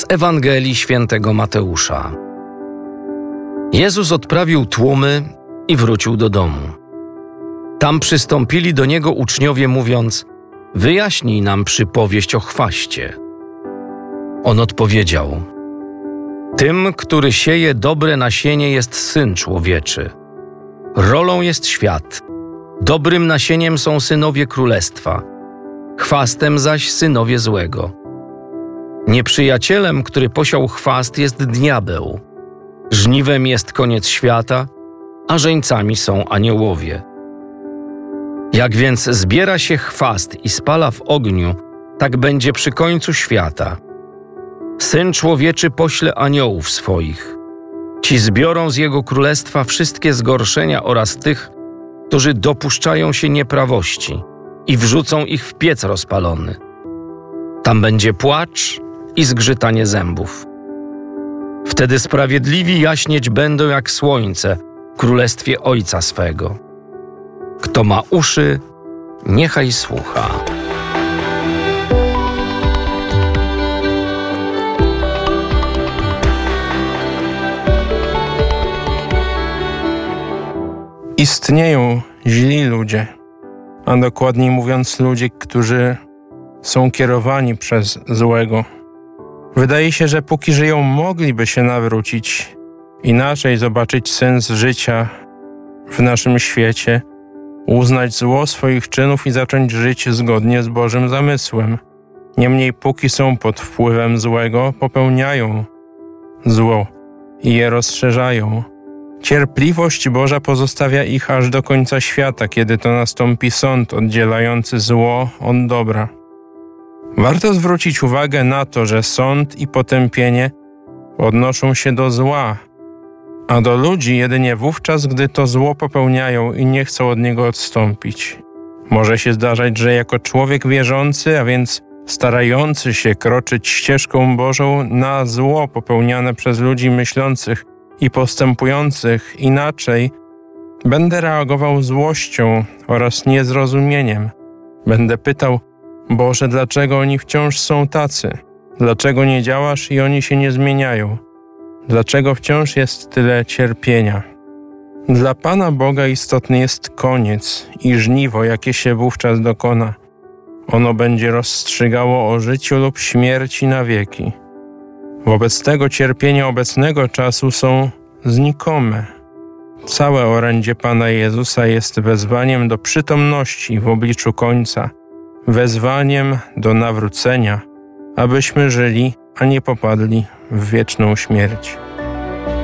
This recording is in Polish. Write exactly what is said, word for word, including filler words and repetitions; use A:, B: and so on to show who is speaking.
A: Z Ewangelii Świętego Mateusza. Jezus odprawił tłumy i wrócił do domu. Tam przystąpili do Niego uczniowie, mówiąc: wyjaśnij nam przypowieść o chwaście. On odpowiedział: tym, który sieje dobre nasienie, jest Syn Człowieczy. Rolą jest świat. Dobrym nasieniem są synowie Królestwa, chwastem zaś synowie złego. Nieprzyjacielem, który posiał chwast, jest diabeł. Żniwem jest koniec świata, a żeńcami są aniołowie. Jak więc zbiera się chwast i spala w ogniu, tak będzie przy końcu świata. Syn Człowieczy pośle aniołów swoich. Ci zbiorą z Jego królestwa wszystkie zgorszenia oraz tych, którzy dopuszczają się nieprawości, i wrzucą ich w piec rozpalony. Tam będzie płacz i zgrzytanie zębów. Wtedy sprawiedliwi jaśnieć będą jak słońce w królestwie Ojca swego. Kto ma uszy, niechaj słucha.
B: Istnieją źli ludzie, a dokładniej mówiąc ludzie, którzy są kierowani przez złego. Wydaje się, że póki żyją, mogliby się nawrócić, inaczej zobaczyć sens życia w naszym świecie, uznać zło swoich czynów i zacząć żyć zgodnie z Bożym zamysłem. Niemniej póki są pod wpływem złego, popełniają zło i je rozszerzają. Cierpliwość Boża pozostawia ich aż do końca świata, kiedy to nastąpi sąd oddzielający zło od dobra. Warto zwrócić uwagę na to, że sąd i potępienie odnoszą się do zła, a do ludzi jedynie wówczas, gdy to zło popełniają i nie chcą od niego odstąpić. Może się zdarzać, że jako człowiek wierzący, a więc starający się kroczyć ścieżką Bożą, na zło popełniane przez ludzi myślących i postępujących inaczej, będę reagował złością oraz niezrozumieniem. Będę pytał: Boże, dlaczego oni wciąż są tacy? Dlaczego nie działasz i oni się nie zmieniają? Dlaczego wciąż jest tyle cierpienia? Dla Pana Boga istotny jest koniec i żniwo, jakie się wówczas dokona. Ono będzie rozstrzygało o życiu lub śmierci na wieki. Wobec tego cierpienia obecnego czasu są znikome. Całe orędzie Pana Jezusa jest wezwaniem do przytomności w obliczu końca, wezwaniem do nawrócenia, abyśmy żyli, a nie popadli w wieczną śmierć.